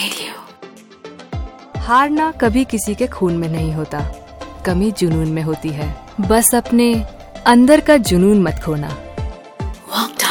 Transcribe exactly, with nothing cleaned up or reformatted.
Radio. हारना कभी किसी के खून में नहीं होता, कमी जुनून में होती है। बस अपने अंदर का जुनून मत खोना। वक्त